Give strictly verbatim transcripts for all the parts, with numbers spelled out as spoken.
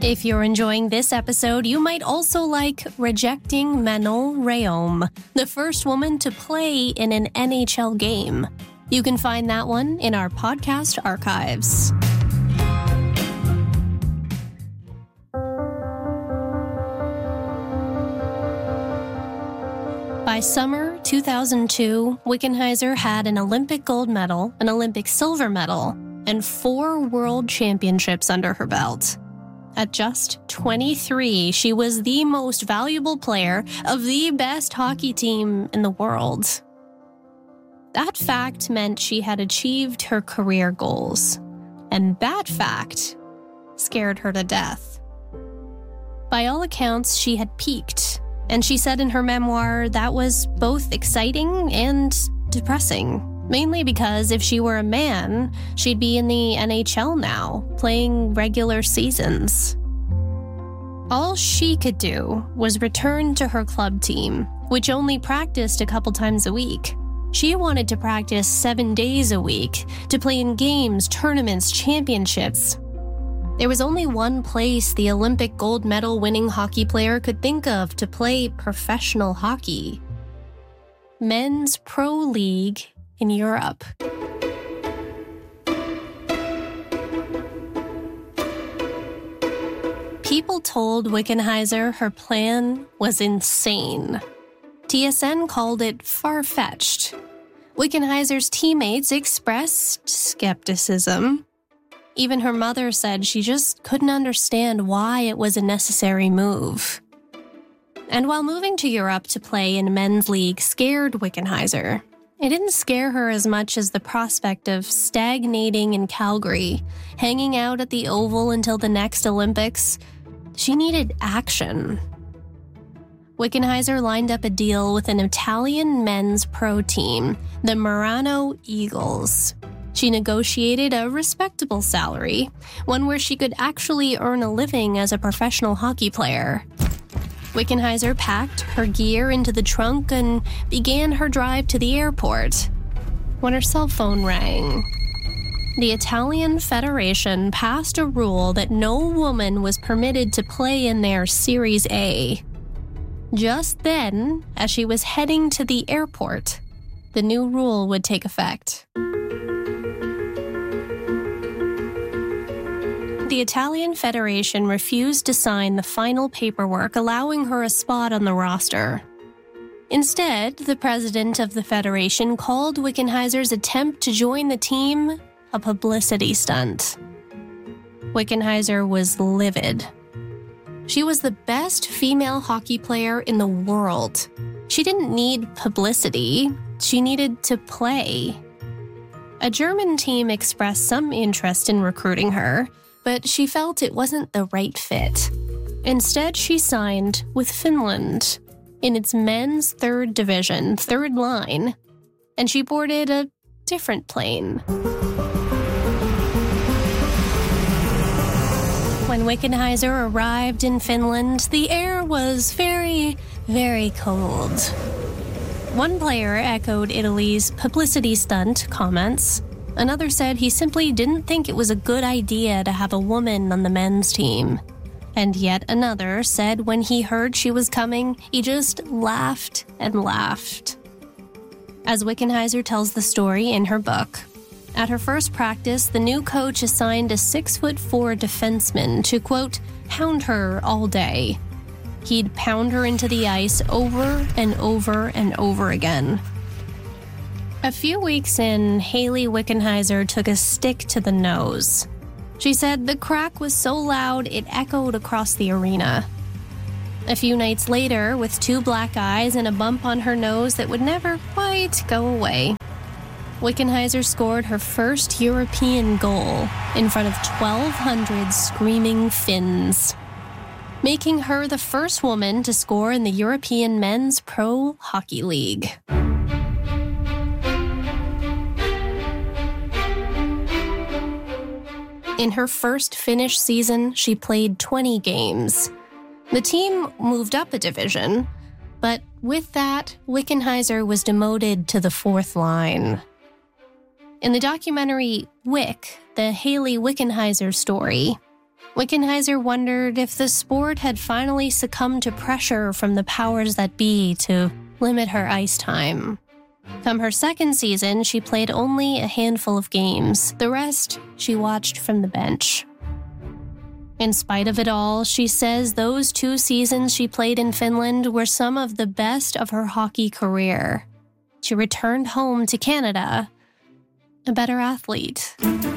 If you're enjoying this episode, you might also like rejecting Manon Rhéaume, the first woman to play in an N H L game. You can find that one in our podcast archives. By summer two thousand two, Wickenheiser had an Olympic gold medal, an Olympic silver medal, and four world championships under her belt. At just twenty-three, she was the most valuable player of the best hockey team in the world. That fact meant she had achieved her career goals, and that fact scared her to death. By all accounts, she had peaked, and she said in her memoir that was both exciting and depressing. Mainly because if she were a man, she'd be in the N H L now, playing regular seasons. All she could do was return to her club team, which only practiced a couple times a week. She wanted to practice seven days a week, to play in games, tournaments, championships. There was only one place the Olympic gold medal winning hockey player could think of to play professional hockey: Men's Pro League in Europe. People told Wickenheiser her plan was insane. T S N called it far-fetched. Wickenheiser's teammates expressed skepticism. Even her mother said she just couldn't understand why it was a necessary move. And while moving to Europe to play in men's league scared Wickenheiser, it didn't scare her as much as the prospect of stagnating in Calgary, hanging out at the Oval until the next Olympics. She needed action. Wickenheiser lined up a deal with an Italian men's pro team, the Murano Eagles. She negotiated a respectable salary, one where she could actually earn a living as a professional hockey player. Wickenheiser packed her gear into the trunk and began her drive to the airport when her cell phone rang. The Italian Federation passed a rule that no woman was permitted to play in their Series A. Just then, as she was heading to the airport, the new rule would take effect. The Italian Federation refused to sign the final paperwork allowing her a spot on the roster. Instead, the president of the Federation called Wickenheiser's attempt to join the team a publicity stunt. Wickenheiser was livid. She was the best female hockey player in the world. She didn't need publicity. She needed to play. A German team expressed some interest in recruiting her, but she felt it wasn't the right fit. Instead, she signed with Finland in its men's third division, third line, and she boarded a different plane. When Wickenheiser arrived in Finland, the air was very, very cold. One player echoed Italy's publicity stunt comments. Another said he simply didn't think it was a good idea to have a woman on the men's team. And yet another said when he heard she was coming, he just laughed and laughed. As Wickenheiser tells the story in her book, at her first practice, the new coach assigned a six-foot-four defenseman to, quote, pound her all day. He'd pound her into the ice over and over and over again. A few weeks in, Hayley Wickenheiser took a stick to the nose. She said the crack was so loud it echoed across the arena. A few nights later, with two black eyes and a bump on her nose that would never quite go away, Wickenheiser scored her first European goal in front of twelve hundred screaming Finns, making her the first woman to score in the European Men's Pro Hockey League. In her first Finnish season, she played twenty games. The team moved up a division, but with that, Wickenheiser was demoted to the fourth line. In the documentary Wick, the Hayley Wickenheiser story, Wickenheiser wondered if the sport had finally succumbed to pressure from the powers that be to limit her ice time. Come her second season, she played only a handful of games. The rest, she watched from the bench. In spite of it all, she says those two seasons she played in Finland were some of the best of her hockey career. She returned home to Canada a better athlete.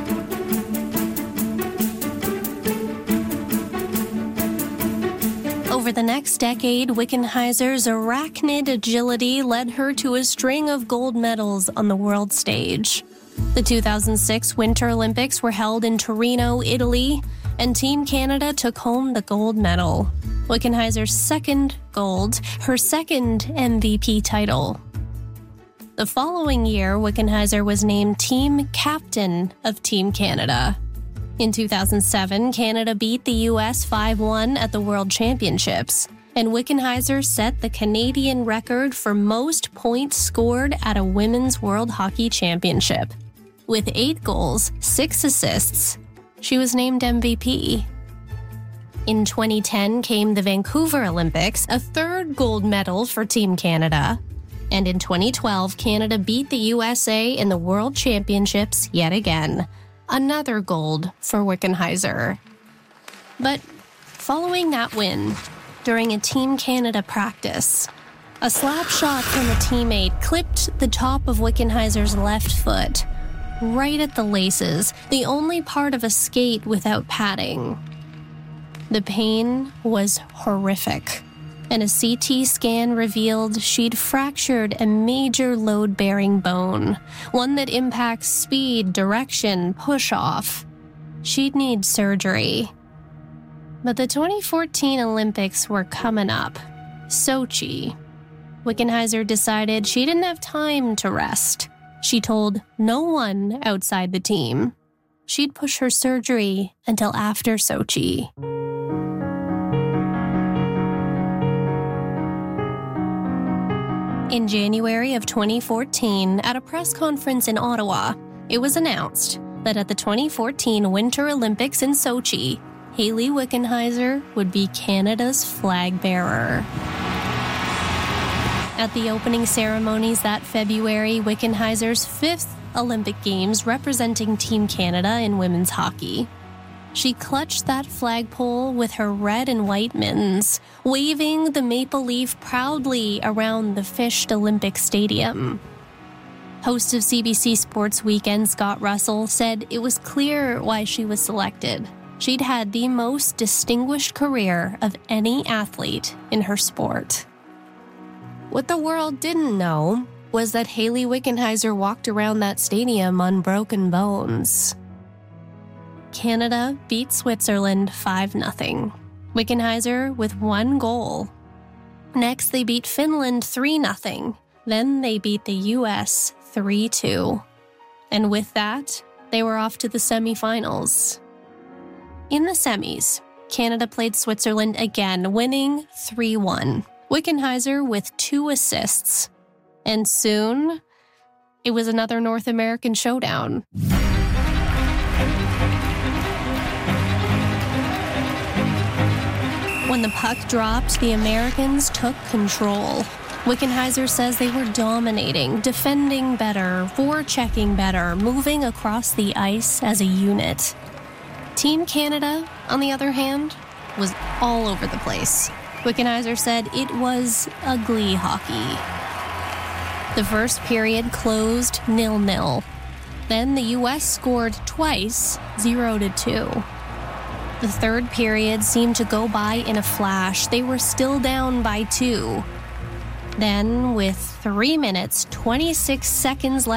Over the next decade, Wickenheiser's arachnid agility led her to a string of gold medals on the world stage. The two thousand six Winter Olympics were held in Torino, Italy, and Team Canada took home the gold medal. Wickenheiser's second gold, her second M V P title. The following year, Wickenheiser was named team captain of Team Canada. In two thousand seven, Canada beat the U S five one at the World Championships, and Wickenheiser set the Canadian record for most points scored at a Women's World Hockey Championship. With eight goals, six assists, she was named M V P. In twenty ten came the Vancouver Olympics, a third gold medal for Team Canada. And in twenty twelve, Canada beat the U S A in the World Championships yet again. Another gold for Wickenheiser. But following that win, during a Team Canada practice, a slap shot from a teammate clipped the top of Wickenheiser's left foot, right at the laces, the only part of a skate without padding. The pain was horrific, and a C T scan revealed she'd fractured a major load-bearing bone, one that impacts speed, direction, push-off. She'd need surgery. But the twenty fourteen Olympics were coming up. Sochi. Wickenheiser decided she didn't have time to rest. She told no one outside the team she'd push her surgery until after Sochi. In January of twenty fourteen, at a press conference in Ottawa, it was announced that at the twenty fourteen Winter Olympics in Sochi, Hayley Wickenheiser would be Canada's flag bearer. At the opening ceremonies that February, Wickenheiser's fifth Olympic Games representing Team Canada in women's hockey. She clutched that flagpole with her red and white mittens, waving the maple leaf proudly around the fished Olympic Stadium. Host of C B C Sports Weekend, Scott Russell, said it was clear why she was selected. She'd had the most distinguished career of any athlete in her sport. What the world didn't know was that Hayley Wickenheiser walked around that stadium on broken bones. Canada beat Switzerland five nothing. Wickenheiser with one goal. Next, they beat Finland three nothing. Then they beat the U S three two. And with that, they were off to the semifinals. In the semis, Canada played Switzerland again, winning three one. Wickenheiser with two assists. And soon, it was another North American showdown. When the puck dropped, the Americans took control. Wickenheiser says they were dominating, defending better, forechecking better, moving across the ice as a unit. Team Canada, on the other hand, was all over the place. Wickenheiser said it was ugly hockey. The first period closed nil-nil. Then the U S scored twice, zero to two. The third period seemed to go by in a flash. They were still down by two. Then, with three minutes, twenty-six seconds left